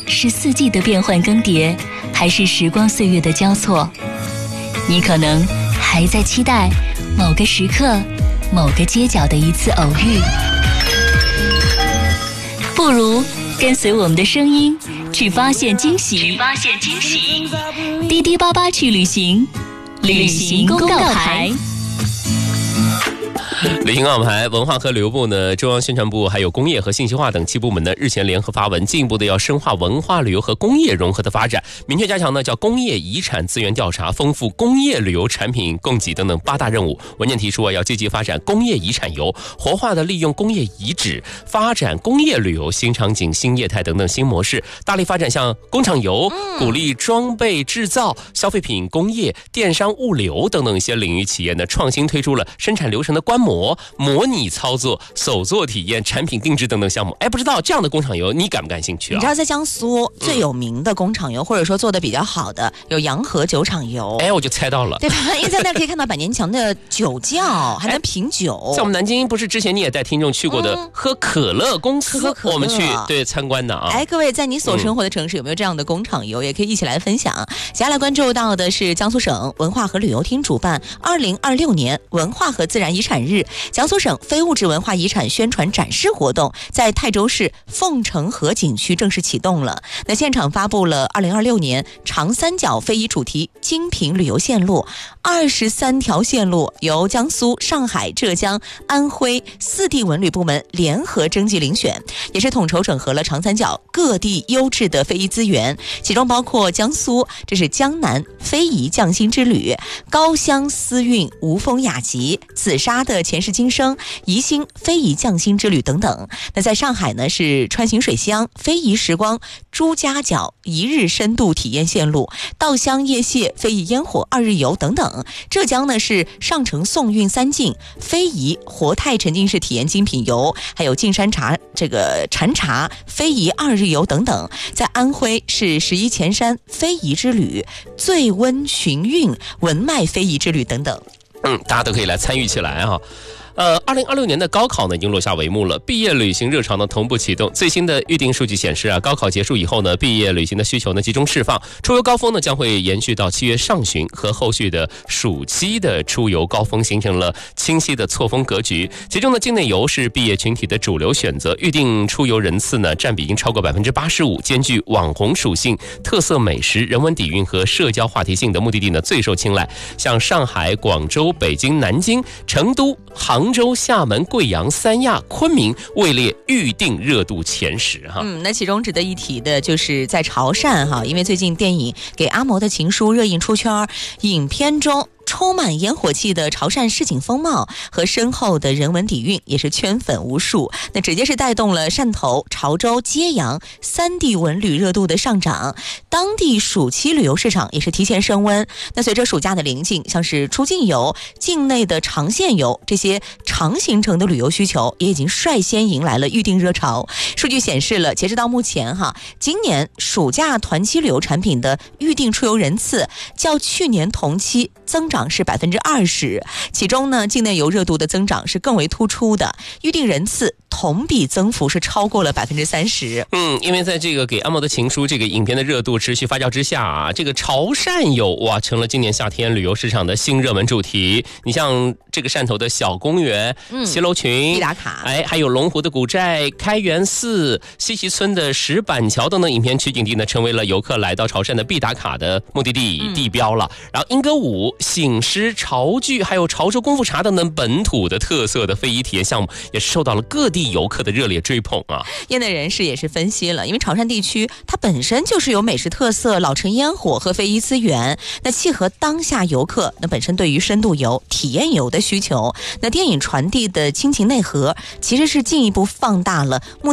是四季的变换更迭，还是时光岁月的交错？你可能还在期待某个时刻、某个街角的一次偶遇。不如跟随我们的声音，去发现惊喜。滴滴88去旅行，旅行公告牌。 旅行公告牌，文化和旅游部呢、中央宣传部还有工业和信息化等7部门呢日前联合发文，进一步的要深化文化旅游和工业融合的发展，明确加强呢叫工业遗产资源调查、丰富工业旅游产品供给等等8大任务。文件提出啊，要积极发展工业遗产游，活化的利用工业遗址，发展工业旅游新场景、新业态等等新模式，大力发展像工厂游，鼓励装备制造、消费品工业、电商物流等等一些领域企业呢创新推出了生产流程的观摩、模拟操作、手作体验、产品定制等等项目。不知道这样的工厂游你感不感兴趣啊？ 你知道在江苏最有名的工厂游，或者说做的比较好的有洋河酒厂游。 我就猜到了， 对吧？因为在那可以看到百年墙的酒窖，还能品酒。 在我们南京不是之前你也带听众去过的喝可乐公司，我们去对参观的啊。 各位在你所生活的城市有没有这样的工厂游，也可以一起来分享。接下来关注到的是江苏省文化和旅游厅主办2026年文化和自然遗产日江苏省非物质文化遗产宣传展示活动在泰州市凤城河景区正式启动了。那现场发布了2026年长三角非遗主题精品旅游线路，23条线路由江苏、上海、浙江、安徽4地文旅部门联合征集遴选，也是统筹整合了长三角各地优质的非遗资源，其中包括江苏，这是江南非遗匠心之旅，高乡丝韵无风雅集，紫砂的前世今生，宜兴非遗匠心之旅等等。那在上海呢，是川行水乡非遗时光朱家角一日深度体验线路，稻香叶蟹非遗烟火2日游等等。浙江呢是上城宋韵三境非遗活态沉浸式体验精品游，还有径山茶禅茶非遗2日游等等。在安徽是11前山非遗之旅、醉温寻韵文脉非遗之旅等等。 大家都可以来参与起来啊。2026年的高考呢已经落下帷幕了，毕业旅行热潮呢同步启动。最新的预定数据显示啊，高考结束以后呢，毕业旅行的需求呢集中释放，出游高峰呢将会延续到7月上旬，和后续的暑期的出游高峰形成了清晰的错峰格局。其中呢，境内游是毕业群体的主流选择，预定出游人次呢占比已经超过85%，兼具网红属性、特色美食、人文底蕴和社交话题性的目的地呢最受青睐。像上海、广州、北京、南京、成都、杭州、厦门、贵阳、三亚、昆明位列预定热度前10哈。 那其中值得一提的就是在潮汕哈，因为最近电影《给阿嬷的情书》热映出圈，影片中充满烟火气的潮汕市井风貌和深厚的人文底蕴也是圈粉无数，那直接是带动了汕头、潮州、揭阳3地文旅热度的上涨，当地暑期旅游市场也是提前升温。那随着暑假的临近，像是出境游、境内的长线游这些长行程的旅游需求也已经率先迎来了预订热潮。数据显示了，截止到目前今年暑假团期旅游产品的预订出游人次较去年同期增长是20%，其中呢，境内游热度的增长是更为突出的，预订人次同比增幅是超过了30%。 因为在这个《给阿嬷的情书》这个影片的热度持续发酵之下啊，这个潮汕游成了今年夏天旅游市场的新热门主题。你像这个汕头的小公园、骑楼群、 必打卡， 还有龙湖的古寨、开元寺、西溪村的石板桥等等影片取景地呢，成为了游客来到潮汕的必打卡的目的地地标了。然后莺歌舞、醒狮、潮剧，还有潮州功夫茶等等本土的特色的非遗体验项目，也是受到了各地游客的热烈追捧啊。 业内人士也是分析了，因为潮汕地区它本身就是有美食特色、老城烟火和非遗资源，那契合当下游客那本身对于深度游、体验游的需求。那电影传递的亲情内核，其实是进一步放大了